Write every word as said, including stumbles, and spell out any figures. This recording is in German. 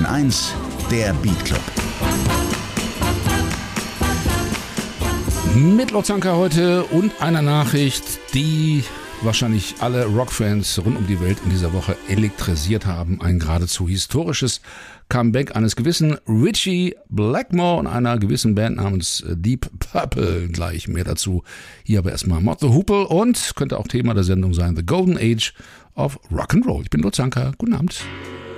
neun eins, der Beat Club. Mit Lozanka heute und einer Nachricht, die wahrscheinlich alle Rockfans rund um die Welt in dieser Woche elektrisiert haben. Ein geradezu historisches Comeback eines gewissen Ritchie Blackmore und einer gewissen Band namens Deep Purple. Gleich mehr dazu. Hier aber erstmal Mott the Hoople und könnte auch Thema der Sendung sein, The Golden Age of Rock'n'Roll. Ich bin Lozanka. Guten Abend.